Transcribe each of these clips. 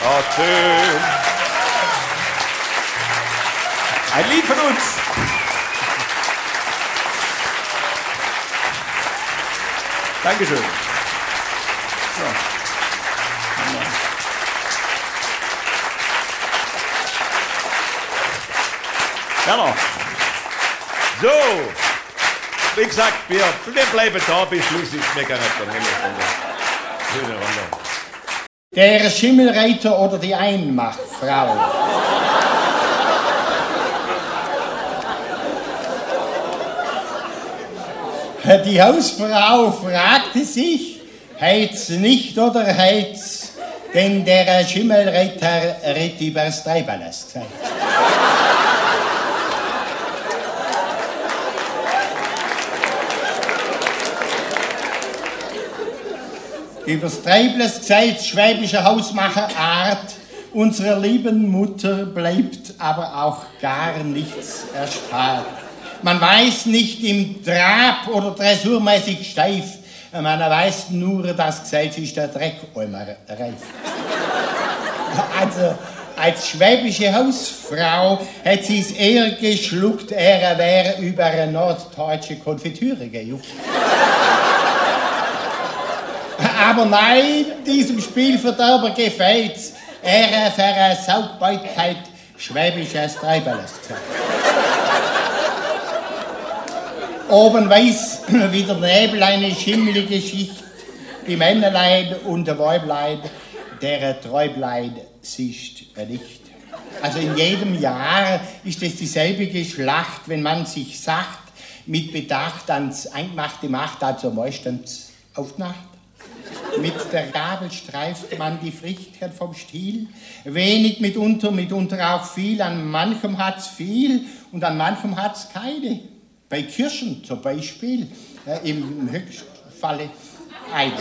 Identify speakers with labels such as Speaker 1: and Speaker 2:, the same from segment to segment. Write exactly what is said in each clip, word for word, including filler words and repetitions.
Speaker 1: Oh, schön. Ein Lied von uns. Dankeschön. So. Werner. So. Wie gesagt, wir, wir bleiben da bis Schluss. Ist mega nett. Schöne Runde.
Speaker 2: Der Schimmelreiter oder die Einmachfrau. Die Hausfrau fragte sich, heit's nicht oder heit's, denn der Schimmelreiter ritt übers Treiballast. Übers Treiblers gesagt, schwäbische Hausmacherart, unserer lieben Mutter bleibt aber auch gar nichts erspart. Man weiß nicht im Trab oder dressurmäßig steif, man weiß nur, dass gesagt ist der Dreck einmal reif. Also, als schwäbische Hausfrau hätte sie es eher geschluckt, er wäre über eine norddeutsche Konfitüre gejuckt. Aber nein, diesem Spielverderber gefällt's. Er versaut Beutheit schwäbisches Treiballast. Oben weiß wie der Nebel eine schimmelige Schicht, die Männerlein und der Weiblein, deren Träublein siehst nicht. Also in jedem Jahr ist es dieselbe Schlacht, wenn man sich sagt, mit Bedacht ans Eingemachte macht, also meistens auf die Nacht. Mit der Gabel streift man die Früchte vom Stiel, wenig mitunter, mitunter auch viel, an manchem hat's viel und an manchem hat's keine. Bei Kirschen zum Beispiel, äh, im Höchstfalle eine.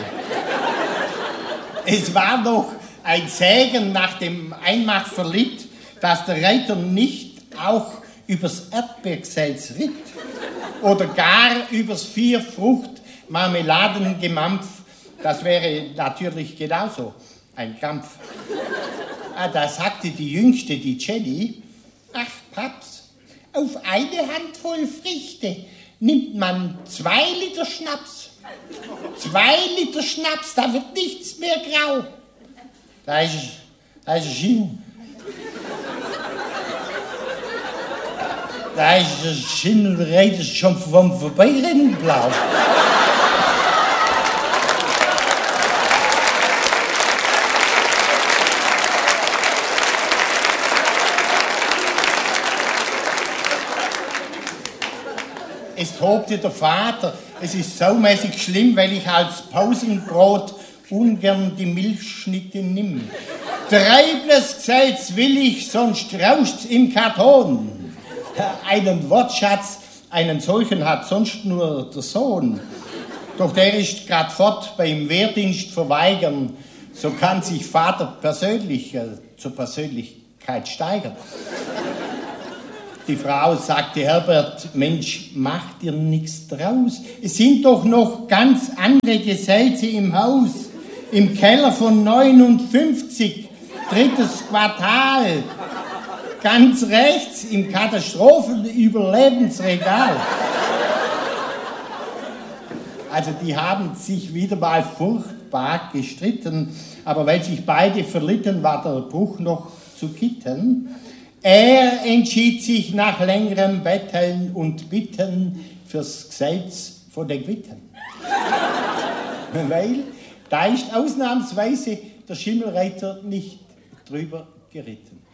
Speaker 2: Es war doch ein Sägen nach dem Einmachverlitt, dass der Reiter nicht auch übers Erdbeergeselz ritt oder gar übers Vierfrucht-Marmeladengemampf. Das wäre natürlich genauso ein Krampf. Ah, da sagte die Jüngste, die Jenny, ach Paps, auf eine Handvoll Früchte nimmt man zwei Liter Schnaps. Zwei Liter Schnaps, da wird nichts mehr grau. Da ist, da ist Gin. Da ist der Schimmelreiter schon vom Vorbeirennen blau. Es tobte der Vater, es ist saumäßig schlimm, weil ich als Pausenbrot ungern die Milchschnitte nimm. Treibles Gesetz will ich, sonst rauscht's im Karton. Einen Wortschatz, einen solchen hat sonst nur der Sohn. Doch der ist grad fort beim Wehrdienst verweigern, so kann sich Vater persönlich äh, zur Persönlichkeit steigern. Die Frau sagte, Herbert, Mensch, mach dir nichts draus. Es sind doch noch ganz andere Gesetze im Haus. Im Keller von neunundfünfzig, drittes Quartal. Ganz rechts im Katastrophenüberlebensregal. Also die haben sich wieder mal furchtbar gestritten. Aber weil sich beide verlitten, war der Bruch noch zu kitten. Er entschied sich nach längerem Betteln und Bitten fürs Gesetz von den Quitten. Weil da ist ausnahmsweise der Schimmelreiter nicht drüber geritten.